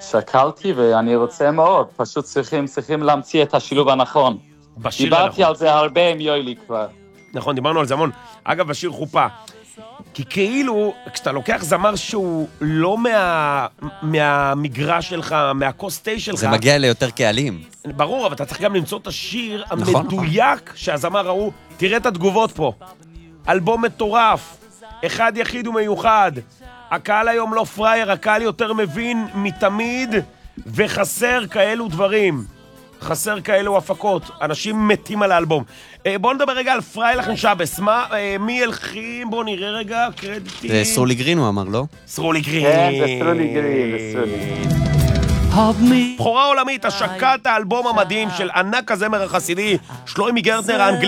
שקלתי ואני רוצה מאוד, פשוט צריכים להמציא את השילוב הנכון. דיברתי על זה הרבה עם יוילי כבר. נכון, דיברנו על זה המון. אגב, בשיר חופה. כי כאילו, כשאתה לוקח זמר שהוא לא מהמגרש שלך, מהקוסטי שלך... זה מגיע ליותר קהלים. ברור, אבל אתה צריך גם למצוא את השיר המדויק שהזמר ראו. תראה את התגובות פה. אלבום מטורף, אחד יחיד ומיוחד. הקהל היום לא פרייר, הקהל יותר מבין מתמיד, וחסר כאלו דברים. חסר כאלו הפקות. אנשים מתים על האלבום. בואו נדבר רגע על פריילך שבס. מי הלחים? בואו נראה רגע, קרדיטים. זה סרולי גרין הוא אמר, לא? סרולי גרין. כן, זה סרולי גרין. בחורה עולמית, השקת האלבום המדהים של ענק הזמר החסידי, שלוימי גרטנר האנגלי.